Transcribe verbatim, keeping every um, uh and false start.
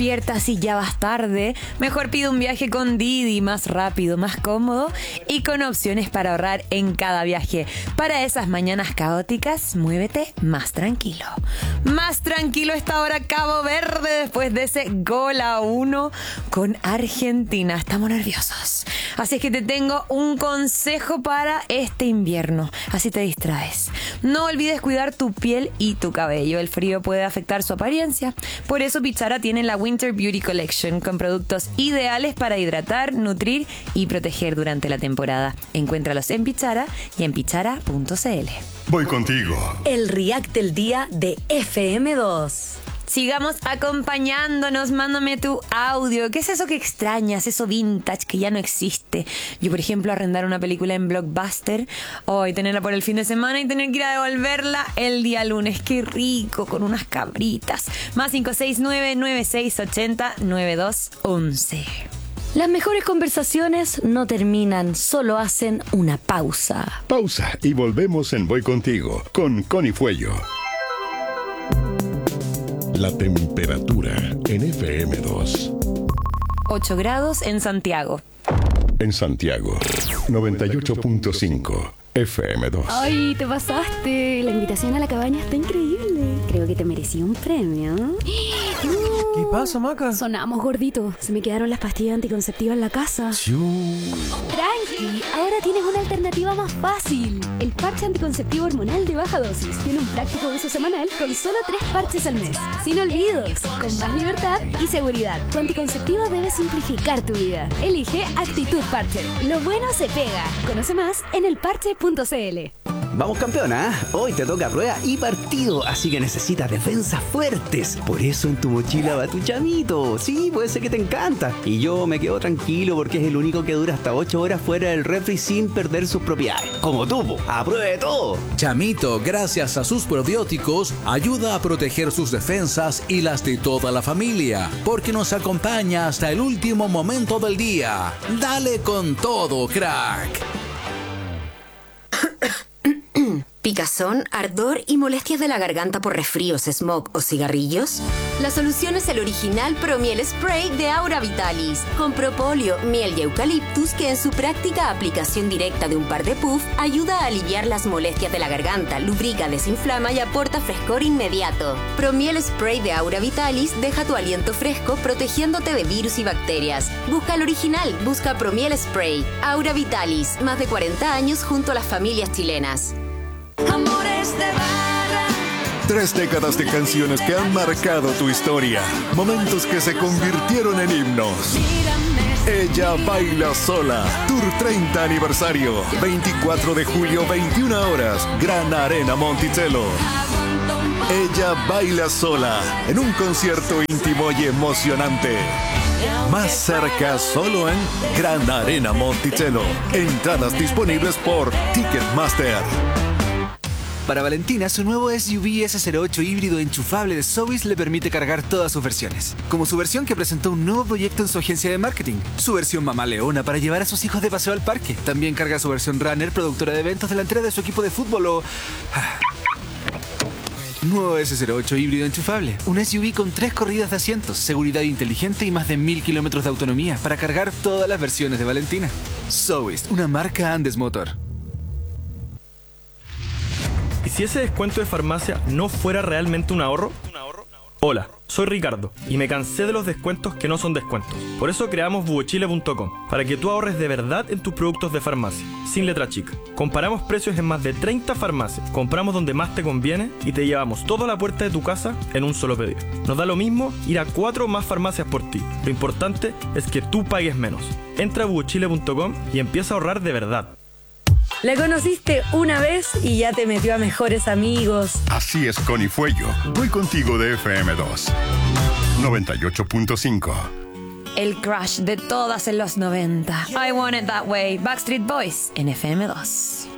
despiertas y ya vas tarde, mejor pide un viaje con Didi, más rápido, más cómodo y con opciones para ahorrar en cada viaje. Para esas mañanas caóticas, muévete más tranquilo. Más tranquilo está ahora Cabo Verde después de ese gol a uno con Argentina. Estamos nerviosos. Así es que te tengo un consejo para este invierno. Así te distraes. No olvides cuidar tu piel y tu cabello. El frío puede afectar su apariencia. Por eso Pichara tiene la Winter Beauty Collection con productos ideales para hidratar, nutrir y proteger durante la temporada. Encuéntralos en Pichara y en pichara punto c l. Voy contigo. El React del día de F M dos. Sigamos acompañándonos, mándame tu audio. ¿Qué es eso que extrañas? Eso vintage que ya no existe. Yo, por ejemplo, arrendar una película en Blockbuster hoy, tenerla por el fin de semana y tener que ir a devolverla el día lunes. Qué rico, con unas cabritas. Más cinco seis nueve, nueve seis ocho cero, nueve dos once. Las mejores conversaciones no terminan, solo hacen una pausa. Pausa y volvemos en Voy Contigo con Connie Fuello. La temperatura en F M dos. ocho grados en Santiago. En Santiago, noventa y ocho punto cinco F M dos. Ay, te pasaste. La invitación a la cabaña está increíble. Creo que te merecía un premio. ¿Qué pasa, Maca? Sonamos, gordito. Se me quedaron las pastillas anticonceptivas en la casa. Tranqui, ahora tienes una alternativa más fácil. El parche anticonceptivo hormonal de baja dosis. Tiene un práctico uso semanal con solo tres parches al mes. Sin olvidos, con más libertad y seguridad. Tu anticonceptivo debe simplificar tu vida. Elige Actitud Parche. Lo bueno se pega. Conoce más en el parche punto c l. Vamos, campeona, hoy te toca prueba y partido, así que necesitas defensas fuertes. Por eso en tu mochila va tu chamito. Sí, puede ser que te encanta. Y yo me quedo tranquilo porque es el único que dura hasta ocho horas fuera del refri sin perder sus propiedades. Como tú, po. ¡Apruebe todo! Chamito, gracias a sus probióticos, ayuda a proteger sus defensas y las de toda la familia, porque nos acompaña hasta el último momento del día. Dale con todo, crack. ¿Picazón, ardor y molestias de la garganta por resfríos, smog o cigarrillos? La solución es el original Promiel Spray de Aura Vitalis, con propóleo, miel y eucaliptus que en su práctica aplicación directa de un par de puff ayuda a aliviar las molestias de la garganta, lubrica, desinflama y aporta frescor inmediato. Promiel Spray de Aura Vitalis deja tu aliento fresco protegiéndote de virus y bacterias. Busca el original, busca Promiel Spray. Aura Vitalis, más de cuarenta años junto a las familias chilenas. Amores de barra. Tres décadas de canciones que han marcado tu historia. Momentos que se convirtieron en himnos. Ella baila sola. Tour treinta aniversario. veinticuatro de julio, veintiuna horas. Gran Arena Monticello. Ella baila sola. En un concierto íntimo y emocionante. Más cerca solo en Gran Arena Monticello. Entradas disponibles por Ticketmaster. Para Valentina, su nuevo S U V S cero ocho híbrido enchufable de Sowis le permite cargar todas sus versiones. Como su versión que presentó un nuevo proyecto en su agencia de marketing. Su versión Mamá Leona para llevar a sus hijos de paseo al parque. También carga su versión Runner, productora de eventos delantera de su equipo de fútbol o... Nuevo S cero ocho híbrido enchufable. Un S U V con tres corridas de asientos, seguridad inteligente y más de mil kilómetros de autonomía para cargar todas las versiones de Valentina. Sowis, una marca Andes Motor. ¿Y si ese descuento de farmacia no fuera realmente un ahorro? Hola, soy Ricardo y me cansé de los descuentos que no son descuentos. Por eso creamos buochile punto com, para que tú ahorres de verdad en tus productos de farmacia, sin letra chica. Comparamos precios en más de treinta farmacias, compramos donde más te conviene y te llevamos todo a la puerta de tu casa en un solo pedido. Nos da lo mismo ir a cuatro o más farmacias por ti. Lo importante es que tú pagues menos. Entra a buochile punto com y empieza a ahorrar de verdad. La conociste una vez y ya te metió a mejores amigos. Así es, Connie Fuello. Voy contigo de F M dos. noventa y ocho punto cinco. El crush de todas en los noventa. I Want It That Way. Backstreet Boys en F M dos.